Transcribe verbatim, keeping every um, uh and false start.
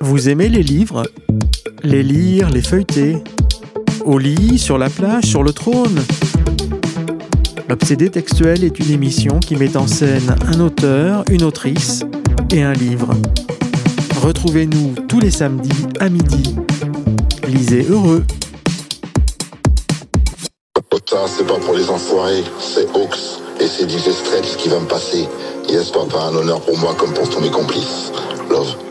Vous aimez les livres ? Les lire, les feuilleter ? Au lit, sur la plage, sur le trône ? L'Obsédé textuel est une émission qui met en scène un auteur, une autrice et un livre. Retrouvez-nous tous les samedis à midi. Lisez heureux. Ça, c'est pas pour les enfoirés, c'est Hawks et c'est D J Stretch qui va me passer. Yes, papa, un honneur pour moi comme pour tous mes complices. Love.